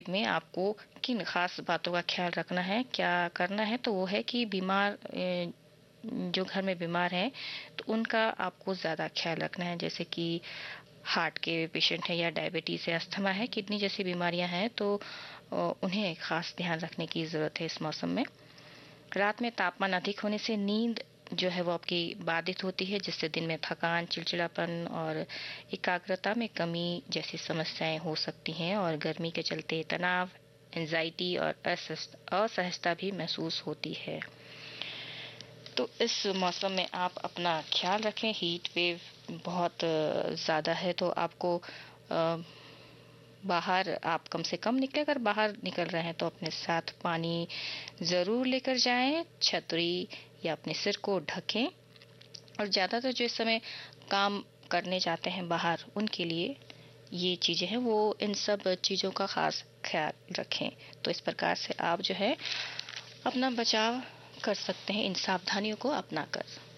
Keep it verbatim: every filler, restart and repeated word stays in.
स्थिति में आपको किन खास बातों का ख्याल रखना है, क्या करना है, तो वो है कि बीमार अ, जो घर में बीमार हैं, तो उनका आपको ज़्यादा ख्याल रखना है। जैसे कि हार्ट के पेशेंट हैं या डायबिटीज़ है, अस्थमा है, किडनी जैसी बीमारियां हैं, तो अ, उन्हें खास ध्यान रखने की ज़रूरत है इस मौसम में। रात में तापमान अधिक होने से नींद जो है वो आपकी बाधित होती है, जिससे दिन में थकान, चिड़चिड़ापन और एकाग्रता में कमी जैसी समस्याएं हो सकती हैं और गर्मी के चलते तनाव, एंजाइटी और असहज- असहजता भी महसूस होती है। तो इस मौसम में आप अपना ख्याल रखें। हीट वेव बहुत अ, ज़्यादा है, तो आपको अ, बाहर आप कम से कम निकलें। अगर बाहर निकल रहे हैं तो अपने साथ पानी ज़रूर लेकर जाएं, छतरी या अपने सिर को ढकें। और ज़्यादातर जो इस समय काम करने जाते हैं बाहर, उनके लिए ये चीज़ें हैं, वो इन सब चीज़ों का खास ख्याल रखें। तो इस प्रकार से आप जो है अपना बचाव कर सकते हैं इन सावधानियों को अपनाकर।